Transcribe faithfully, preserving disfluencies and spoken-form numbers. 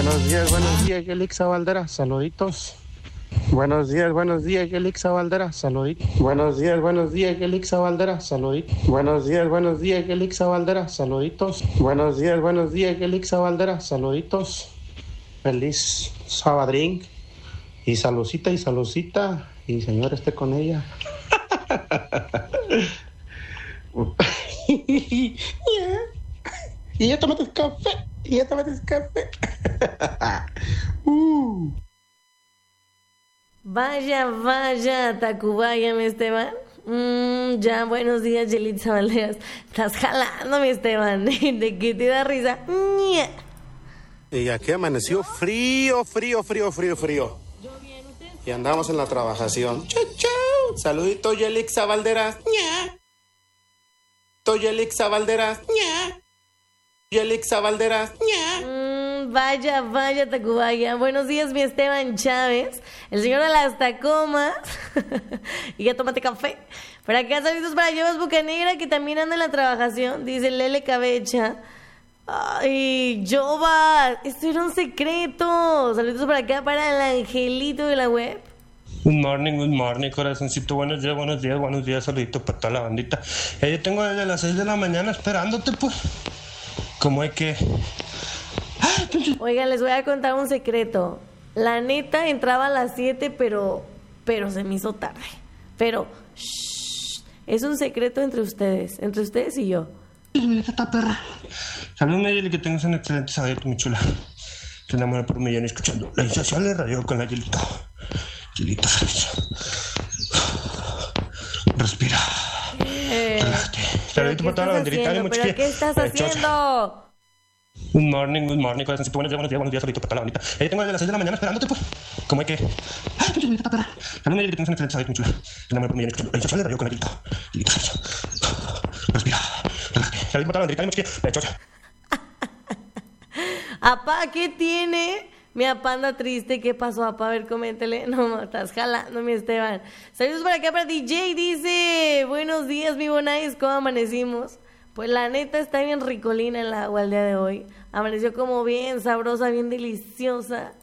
Buenos días, buenos días, Yelixa Valdera, saluditos. Buenos días, buenos días, Yelixa Valdera, saluditos. Buenos días, buenos días, Yelixa Valdera, saluditos. Buenos días, buenos días, Yelixa Valdera, saluditos. Buenos días, buenos días, Yelixa Valdera, saluditos. Feliz sabadrín. Y salucita y salucita. Y señor esté con ella. Y ya tomaste café. Y ya tomaste café. uh. Vaya, vaya, Tacubaya, mi Esteban. Mm, ya, buenos días, Yelitza Valderas. Estás jalando, mi Esteban. ¿De qué te da risa? Ñe. Y aquí amaneció frío, frío, frío, frío, frío. Y andamos en la trabajación. Chau, chau. Saludito, Yelixa Valderas. Ña. Yelixa Valderas. Ña. Yelixa Valderas. Ña. Mm, vaya, vaya, Tacubaya. Buenos días, mi Esteban Chávez. El señor de las Tacomas. Y ya tómate café. Por acá, saludos para Llevas Bucanegra, que también anda en la trabajación. Dice Lele Cabecha. Ay, Jova, esto era un secreto. Saludos por acá para el angelito de la web. Good morning, good morning, corazoncito. Buenos días, buenos días, buenos días. Saludito para toda la bandita. Ya yo tengo desde las seis de la mañana esperándote, pues. ¿Cómo hay que...? Oigan, les voy a contar un secreto. La neta entraba a las siete, pero... Pero se me hizo tarde. Pero... Shh, es un secreto entre ustedes. Entre ustedes y yo. Esta perra. Saludos, Nayeli, que tengas un excelente sábado, mi chula. Te enamoro por un millón escuchando la insaciable radio con la Yelita. Yelita, respira. Eh, Relájate. Saludito para toda la banderita. ¿Pero qué estás haciendo? Good morning, good morning, corazoncito. Buenos días, buenos días, buenos días. Saludito para toda la bandita. Ya tengo desde las seis de la mañana esperándote, pues. ¿Cómo hay que...? Ay, pinche esta perra. Saludos, Nayeli, que tengas un excelente sábado, mi chula. Te enamoro por un millón escuchando la insaciable radio con la Yelita. Yelita, respira. Relájate. Saludito para toda la banderita. Mi chocha. Apá, ¿qué tiene? Mi apá anda triste. ¿Qué pasó, apá? A ver, coméntele. No, estás jalando, mi Esteban. Saludos por acá para D J. Dice, buenos días, mi Bonais. ¿Cómo amanecimos? Pues la neta está bien ricolina el agua el día de hoy. Amaneció como bien sabrosa, bien deliciosa.